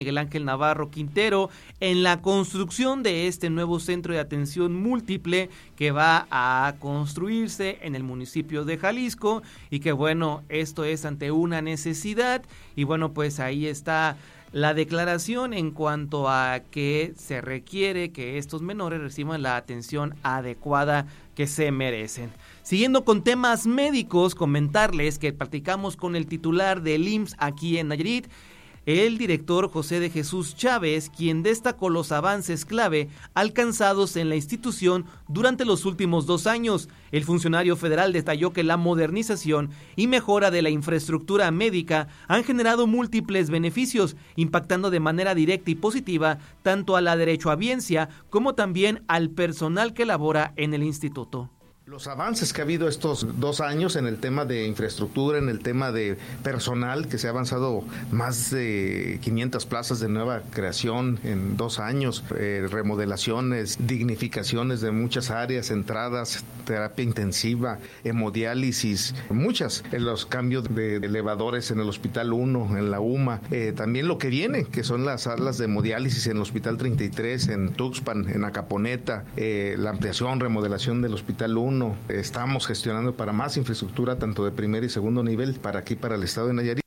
Miguel Ángel Navarro Quintero en la construcción de este nuevo centro de atención múltiple que va a construirse en el municipio de Jalisco y que bueno, esto es ante una necesidad y bueno, pues ahí está la declaración en cuanto a que se requiere que estos menores reciban la atención adecuada que se merecen. Siguiendo con temas médicos, comentarles que platicamos con el titular del IMSS aquí en Nayarit, el director José de Jesús Chávez, quien destacó los avances clave alcanzados en la institución durante los últimos 2 años. El funcionario federal detalló que la modernización y mejora de la infraestructura médica han generado múltiples beneficios, impactando de manera directa y positiva tanto a la derechohabiencia como también al personal que labora en el instituto. Los avances que ha habido estos 2 años en el tema de infraestructura, en el tema de personal, que se ha avanzado más de 500 plazas de nueva creación en 2 años, remodelaciones, dignificaciones de muchas áreas, entradas, terapia intensiva, hemodiálisis, muchas, en los cambios de elevadores en el Hospital 1, en la UMA, también lo que viene, que son las salas de hemodiálisis en el Hospital 33, en Tuxpan, en Acaponeta, la ampliación, remodelación del Hospital 1. Estamos gestionando para más infraestructura, tanto de primer y segundo nivel, para aquí, para el estado de Nayarit.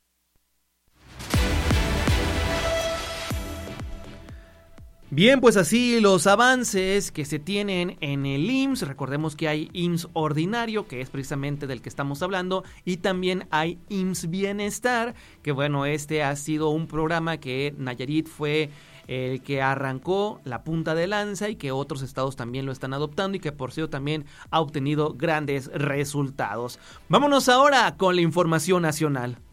Bien, pues así los avances que se tienen en el IMSS. Recordemos que hay IMSS ordinario, que es precisamente del que estamos hablando, y también hay IMSS Bienestar, que bueno, este ha sido un programa que Nayarit fue el que arrancó la punta de lanza y que otros estados también lo están adoptando y que por cierto también ha obtenido grandes resultados. Vámonos ahora con la información nacional.